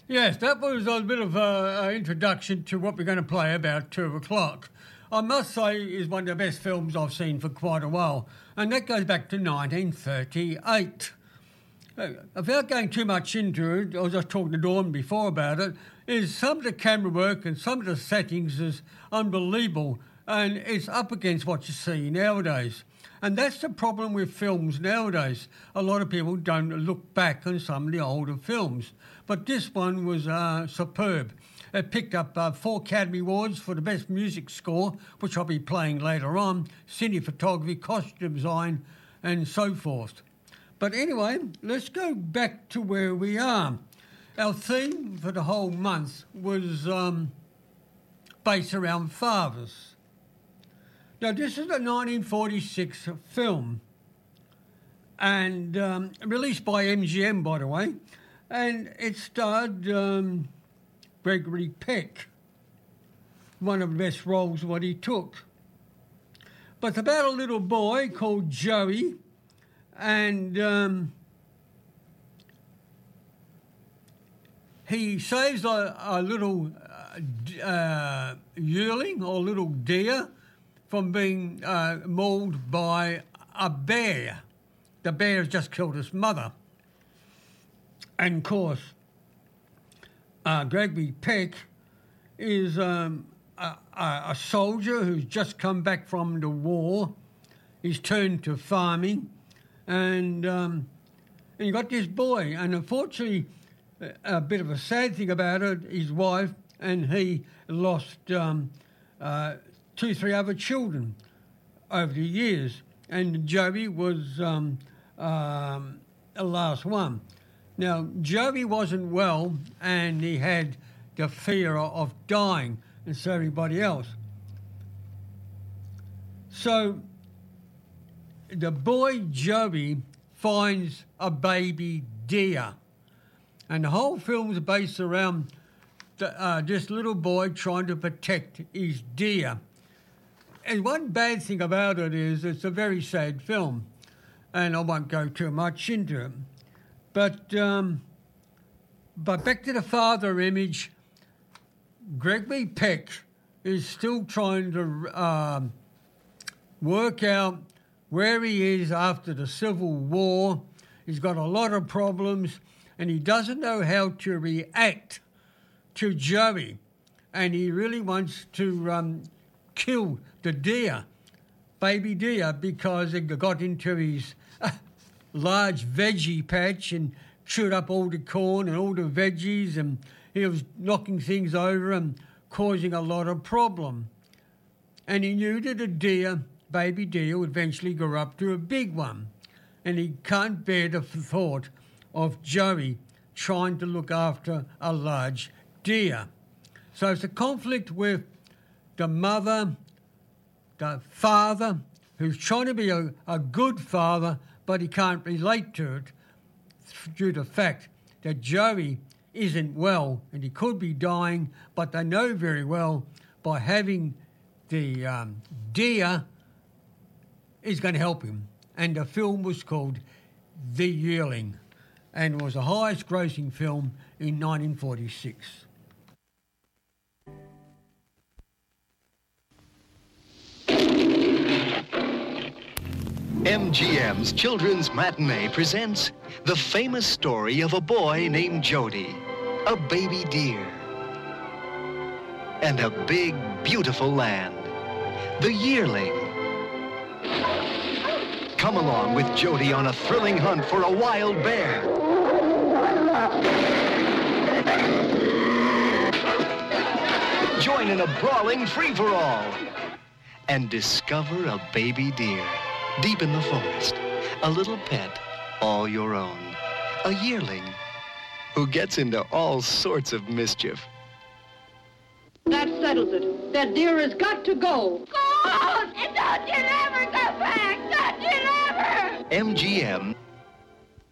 Yes, that was a bit of an introduction to what we're going to play about 2 o'clock. I must say is one of the best films I've seen for quite a while, and that goes back to 1938. Without going too much into it, I was just talking to Dawn before about it, is some of the camera work and some of the settings is unbelievable, and it's up against what you see nowadays. And that's the problem with films nowadays. A lot of people don't look back on some of the older films. But this one was superb. It picked up 4 Academy Awards for the Best Music Score, which I'll be playing later on, cinematography, costume design, and so forth. But anyway, let's go back to where we are. Our theme for the whole month was based around fathers. Now, this is a 1946 film, and released by MGM, by the way, and it starred Gregory Peck, one of the best roles what he took. But it's about a little boy called Joey, and he saves a little yearling or little deer from being mauled by a bear. The bear has just killed his mother. And, of course, Gregory Peck is a soldier who's just come back from the war. He's turned to farming. And you got this boy. And, unfortunately, a bit of a sad thing about it, his wife and he lost 2-3 other children over the years, and Joey was the last one. Now, Joey wasn't well, and he had the fear of dying, and so everybody else. So the boy Joey finds a baby deer, and the whole film is based around this little boy trying to protect his deer. And one bad thing about it is it's a very sad film, and I won't go too much into it. But back to the father image, Gregory Peck is still trying to work out where he is after the Civil War. He's got a lot of problems, and he doesn't know how to react to Joey, and he really wants to kill the deer, baby deer, because it got into his large veggie patch and chewed up all the corn and all the veggies, and he was knocking things over and causing a lot of problem. And he knew that a deer, baby deer, would eventually grow up to a big one, and he can't bear the thought of Joey trying to look after a large deer. So it's a conflict with the mother, the father, who's trying to be a good father, but he can't relate to it due to the fact that Joey isn't well and he could be dying, but they know very well by having the deer is going to help him. And the film was called The Yearling and was the highest grossing film in 1946. MGM's Children's Matinee presents the famous story of a boy named Jody, a baby deer, and a big, beautiful land, the Yearling. Come along with Jody on a thrilling hunt for a wild bear. Join in a brawling free-for-all and discover a baby deer. Deep in the forest, a little pet all your own. A yearling who gets into all sorts of mischief. That settles it. That deer has got to go. Go on! And don't you ever go back! Don't you ever! MGM